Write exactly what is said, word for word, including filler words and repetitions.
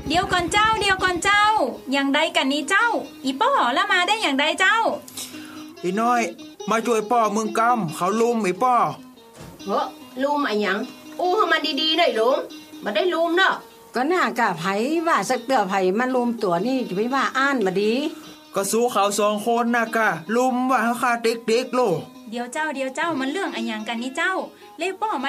เดี๋ยวก่อนเจ้าเดี๋ยวก่อนเจ้าอย่างใดกันนี้เจ้าอีป้อแล้วมาได้อย่างใดเจ้าอีน้อยมาช่วยป้อมึงกำเขาลุมอีป้อเฮ้อลุมอะหยังอู้ให้มันดีๆหน่อยลุงบ่ได้ลุมเนาะก็น่ากะไผว่าสักเตือไผมันลุมตัวนี่จะไปว่าอ้านมาดีก็สู้เขาสองคนน่ะกะลุมว่าเขาฆ่าเด็กๆโลเดี๋ยวเจ้าเดี๋ยวเจ้ามันเรื่องอะหยังกันนี้เจ้าเล่ป้อ